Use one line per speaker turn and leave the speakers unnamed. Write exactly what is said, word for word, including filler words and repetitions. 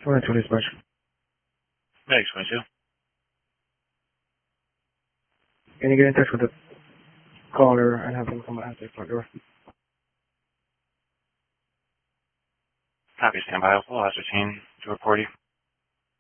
twenty-two dispatch.
Medics twenty-two.
Can you get in touch with the caller and have them come out the front door?
Copy, stand by. We'll ascertain to report you.